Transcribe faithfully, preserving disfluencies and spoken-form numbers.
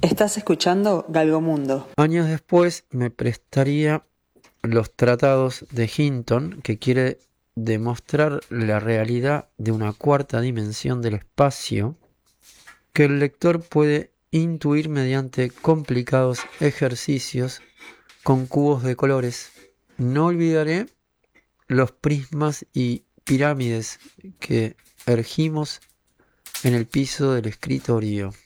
Estás escuchando Galgomundo. Años después me prestaría los tratados de Hinton, que quiere demostrar la realidad de una cuarta dimensión del espacio que el lector puede intuir mediante complicados ejercicios con cubos de colores. No olvidaré los prismas y pirámides que ergimos en el piso del escritorio.